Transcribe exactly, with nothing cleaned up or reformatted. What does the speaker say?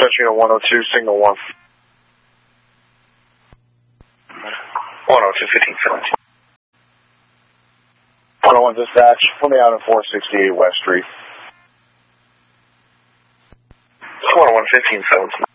Dispatch unit one oh two, signal one. one oh two, fifteen seventeen. one oh one Dispatch, put me out on four sixty-eight West Street. one oh one, fifteen seventeen.